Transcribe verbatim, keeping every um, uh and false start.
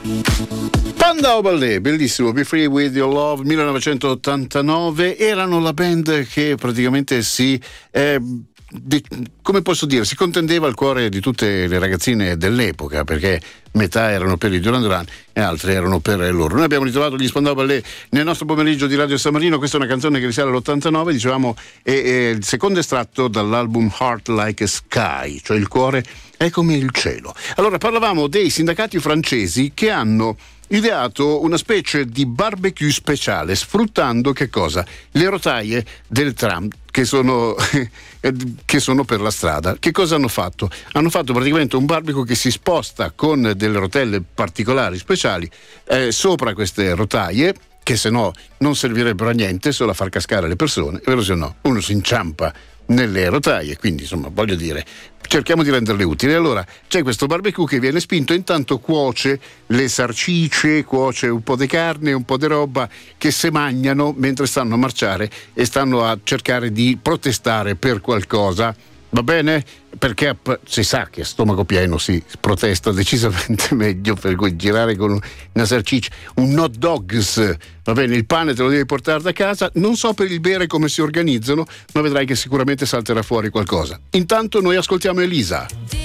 Spandau Ballet, bellissimo, Be Free With Your Love, millenovecentottantanove. Erano la band che praticamente si eh, di, come posso dire, si contendeva il cuore di tutte le ragazzine dell'epoca, perché metà erano per i Duran Duran e altre erano per loro. Noi abbiamo ritrovato gli Spandau Ballet nel nostro pomeriggio di Radio San Marino. Questa è una canzone che risale all'ottantanove, dicevamo, è, è il secondo estratto dall'album Heart Like a Sky, cioè il cuore è come il cielo. Allora, parlavamo dei sindacati francesi che hanno ideato una specie di barbecue speciale, sfruttando che cosa? Le rotaie del tram che sono, che sono per la strada. Che cosa hanno fatto? Hanno fatto praticamente un barbecue che si sposta con delle rotelle particolari, speciali, eh, sopra queste rotaie, che se no non servirebbero a niente, solo a far cascare le persone, vero se no? Uno si inciampa nelle rotaie, quindi insomma voglio dire, cerchiamo di renderle utili. Allora c'è questo barbecue che viene spinto, intanto cuoce le sarcice, cuoce un po' di carne, un po' di roba che se mangiano mentre stanno a marciare e stanno a cercare di protestare per qualcosa. Va bene? Perché si sa che a stomaco pieno si protesta decisamente meglio, per cui girare con una salsiccia, un hot dogs, va bene, il pane te lo devi portare da casa. Non so per il bere come si organizzano, ma vedrai che sicuramente salterà fuori qualcosa. Intanto noi ascoltiamo Elisa.